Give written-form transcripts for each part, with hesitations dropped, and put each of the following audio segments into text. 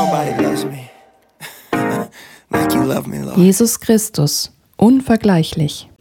Nobody loves me like you love me, Lord. Jesus Christus, unvergleichlich.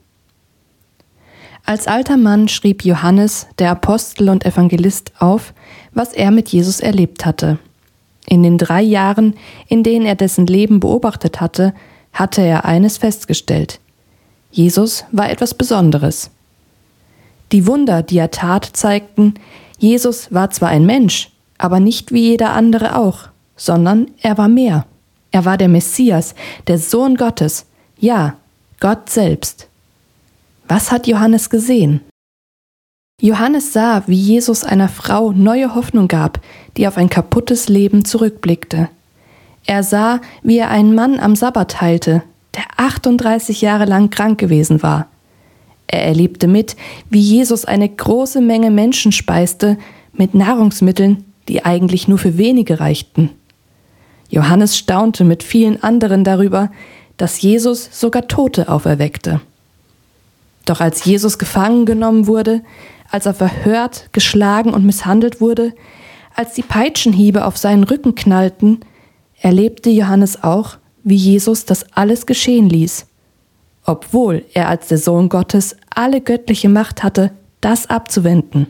Als alter Mann schrieb Johannes, der Apostel und Evangelist, auf, was er mit Jesus erlebt hatte. In den 3 Jahren, in denen er dessen Leben beobachtet hatte, hatte er eines festgestellt: Jesus war etwas Besonderes. Die Wunder, die er tat, zeigten, Jesus war zwar ein Mensch, aber nicht wie jeder andere auch, sondern er war mehr. Er war der Messias, der Sohn Gottes, ja, Gott selbst. Was hat Johannes gesehen? Johannes sah, wie Jesus einer Frau neue Hoffnung gab, die auf ein kaputtes Leben zurückblickte. Er sah, wie er einen Mann am Sabbat heilte, der 38 Jahre lang krank gewesen war. Er erlebte mit, wie Jesus eine große Menge Menschen speiste mit Nahrungsmitteln, die eigentlich nur für wenige reichten. Johannes staunte mit vielen anderen darüber, dass Jesus sogar Tote auferweckte. Doch als Jesus gefangen genommen wurde, als er verhört, geschlagen und misshandelt wurde, als die Peitschenhiebe auf seinen Rücken knallten, erlebte Johannes auch, wie Jesus das alles geschehen ließ, obwohl er als der Sohn Gottes alle göttliche Macht hatte, das abzuwenden.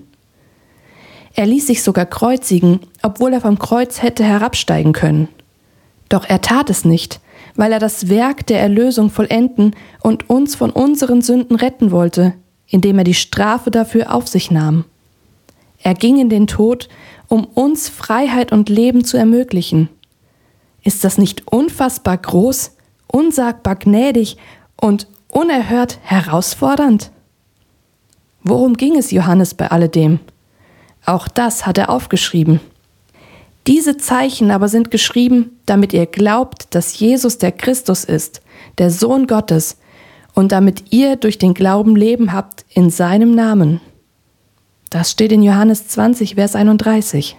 Er ließ sich sogar kreuzigen, obwohl er vom Kreuz hätte herabsteigen können. Doch er tat es nicht, weil er das Werk der Erlösung vollenden und uns von unseren Sünden retten wollte, indem er die Strafe dafür auf sich nahm. Er ging in den Tod, um uns Freiheit und Leben zu ermöglichen. Ist das nicht unfassbar groß, unsagbar gnädig und unerhört herausfordernd? Worum ging es Johannes bei alledem? Auch das hat er aufgeschrieben. Diese Zeichen aber sind geschrieben, damit ihr glaubt, dass Jesus der Christus ist, der Sohn Gottes, und damit ihr durch den Glauben Leben habt in seinem Namen. Das steht in Johannes 20, Vers 31.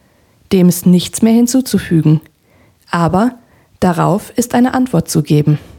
Dem ist nichts mehr hinzuzufügen, aber darauf ist eine Antwort zu geben.